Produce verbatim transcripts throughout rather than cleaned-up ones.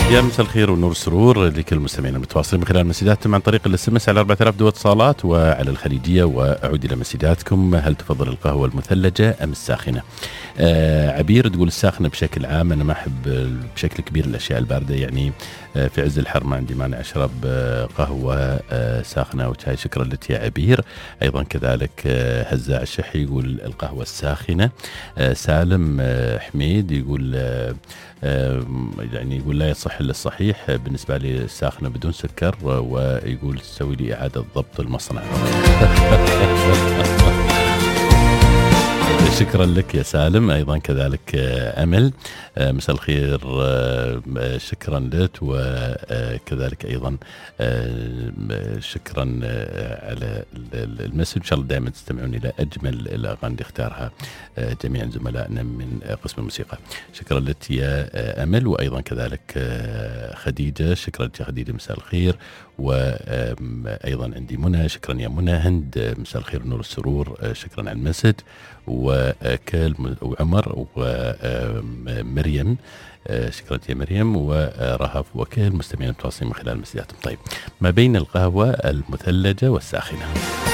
يا مساء الخير والنور والسرور لكل المستمعين المتواصلين من خلال مسجاتكم عن طريق الاس ام اس على أربعة آلاف دو اتصالات وعلى الخليجيه. واعود الى مسجاتكم. هل تفضل القهوه المثلجه ام الساخنه؟ آه عبير تقول الساخنه بشكل عام، انا ما احب بشكل كبير الاشياء البارده، يعني آه في عز الحر ما عندي مانع اشرب آه قهوه آه ساخنه او شاي. شكرا لك يا عبير. ايضا كذلك آه هزاع الشحي يقول القهوه الساخنه. آه سالم آه حميد يقول آه يعني يقول لا يصح إلا الصحيح بالنسبة لي الساخنة بدون سكر، ويقول تسوي لي إعادة ضبط المصنع. شكرا لك يا سالم. أيضا كذلك أمل مساء الخير، شكرا لك. وكذلك أيضا شكرا على المسج. إن شاء الله دائما تستمعون إلى أجمل الأغاني اللي اختارها جميع زملائنا من قسم الموسيقى. شكرا لك يا أمل. وأيضا كذلك خديجة، شكرا لك يا خديجة مساء الخير. وأيضا عندي منى، شكرا يا منى. هند مساء الخير نور السرور، شكرا على المسج. وكل وعمر ومريم، شكرا يا مريم ورهف وكل مستمعين متواصلين من خلال مسجاتهم. طيب، ما بين القهوة المثلجة والساخنة؟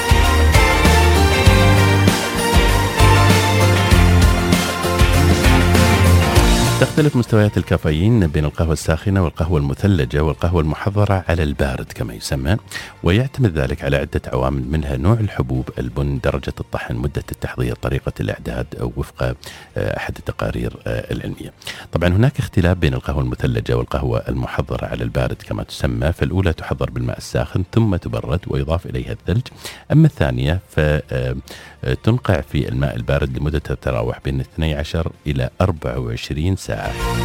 تختلف مستويات الكافيين بين القهوة الساخنة والقهوة المثلجة والقهوة المحضرة على البارد كما يسمى، ويعتمد ذلك على عدة عوامل، منها نوع الحبوب، البن، درجة الطحن، مدة التحضير، طريقة الإعداد أو وفق أحد التقارير العلمية. طبعا هناك اختلاف بين القهوة المثلجة والقهوة المحضرة على البارد كما تسمى، فالأولى تحضر بالماء الساخن ثم تبرد ويضاف إليها الثلج، أما الثانية فتنقع في الماء البارد لمدة تتراوح بين اثنتي عشرة إلى أربعة وعشرين ساعة.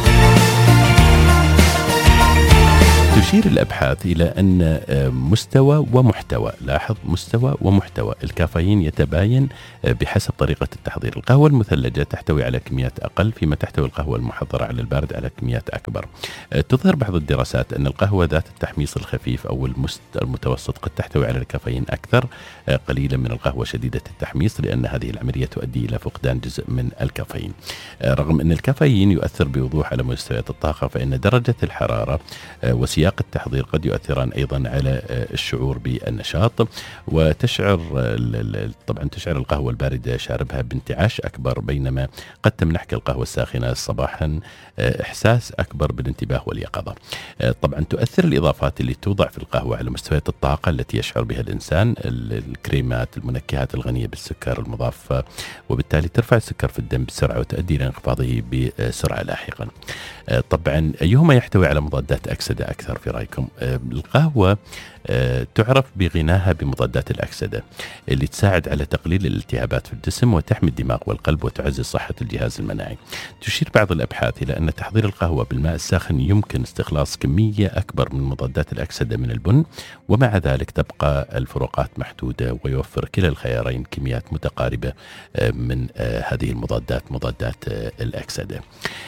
تشير الأبحاث إلى أن مستوى ومحتوى، لاحظ مستوى ومحتوى الكافيين يتباين بحسب طريقة التحضير. القهوة المثلجة تحتوي على كميات أقل، فيما تحتوي القهوة المحضرة على البارد على كميات أكبر. تظهر بعض الدراسات أن القهوة ذات التحميص الخفيف أو المتوسط قد تحتوي على الكافيين أكثر قليلا من القهوة شديدة التحميص، لأن هذه العملية تؤدي إلى فقدان جزء من الكافيين. رغم أن الكافيين يؤثر بوضوح على مستويات الطاقة، فإن درجة الحرارة وسياق التحضير قد يؤثران أيضا على الشعور بالنشاط. وتشعر طبعا تشعر القهوة الباردة شاربها بانتعاش أكبر، بينما قد تمنحك القهوة الساخنة صباحا إحساس أكبر بالانتباه واليقظة. طبعا تؤثر الإضافات اللي توضع في القهوة على مستويات الطاقة التي يشعر بها الإنسان، الكريمات، المنكهات الغنية بالسكر المضاف، وبالتالي ترفع السكر في الدم بسرعة وتؤدي إلى انخفاضه بسرعة لاحقا. طبعا أيهما يحتوي على مضادات أكسدة أكثر في رأيكم؟ القهوة تعرف بغناها بمضادات الأكسدة اللي تساعد على تقليل الالتهابات في الجسم وتحمي الدماغ والقلب وتعزز صحة الجهاز المناعي. تشير بعض الأبحاث إلى أن تحضير القهوة بالماء الساخن يمكن استخلاص كمية أكبر من مضادات الأكسدة من البن، ومع ذلك تبقى الفروقات محدودة، ويوفر كلا الخيارين كميات متقاربة من هذه المضادات، مضادات الأكسدة.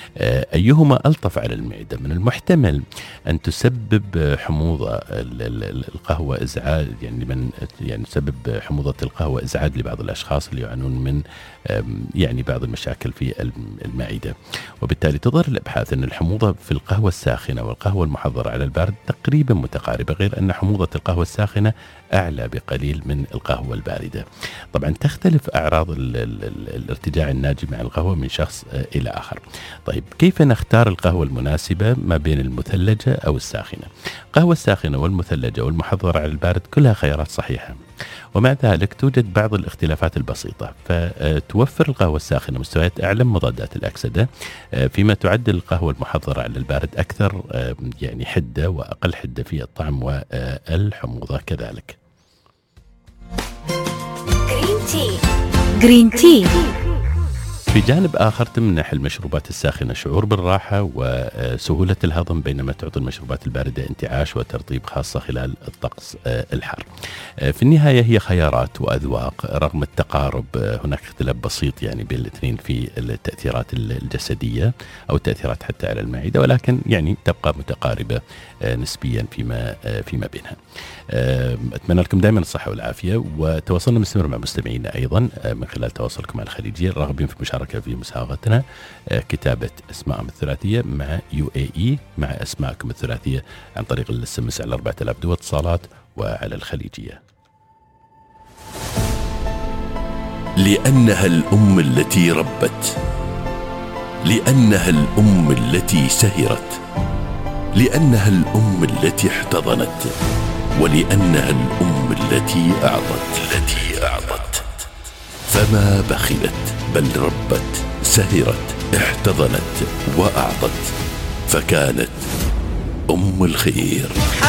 أيهما ألطف على المعدة؟ من المحتمل أن تسبب حموضة القهوة إزعاج، يعني من يعني تسبب حموضة القهوة إزعاج لبعض الأشخاص اللي يعانون من يعني بعض المشاكل في المعدة. وبالتالي تظهر الأبحاث أن الحموضة في القهوة الساخنة والقهوة المحضرة على البارد تقريبا متقاربة، غير أن حموضة القهوة الساخنة أعلى بقليل من القهوة الباردة. طبعا تختلف أعراض ال ال ال الارتجاع الناجم عن القهوة من شخص إلى آخر. طيب، كيف نختار القهوة المناسبة ما بين المثلجة أو الساخنة؟ القهوة الساخنة والمثلجة والمحضرة على البارد كلها خيارات صحيحة، ومع ذلك توجد بعض الاختلافات البسيطة. فتوفر القهوة الساخنة مستويات أعلى من مضادات الأكسدة، فيما تعد القهوة المحضرة على البارد أكثر يعني حدة وأقل حدة في الطعم والحموضة كذلك. جرين تي. جرين تي في جانب آخر تمنح المشروبات الساخنة شعور بالراحة وسهولة الهضم، بينما تعطي المشروبات الباردة انتعاش وترطيب، خاصة خلال الطقس الحار. في النهاية هي خيارات وأذواق، رغم التقارب هناك اختلاف بسيط يعني بين الاثنين في التأثيرات الجسدية أو التأثيرات حتى على المعدة، ولكن يعني تبقى متقاربة نسبيا فيما فيما بينها. أتمنى لكم دائما الصحة والعافية، وتواصلنا مستمر مع مستمعينا أيضا من خلال تواصلكم مع الخليجية، راغبين في مشاركة المشاركة في مسابقتنا، كتابة أسماء الثلاثية مع يو اي اي مع أسماءكم الثلاثية عن طريق الاس ام اس على أربعة آلاف دو اتصالات وعلى الخليجية. لأنها الأم التي ربت، لأنها الأم التي سهرت، لأنها الأم التي احتضنت، ولأنها الأم التي أعطت التي أعطت فما بخلت بل ربت، سهرت، احتضنت وأعطت، فكانت أم الخير.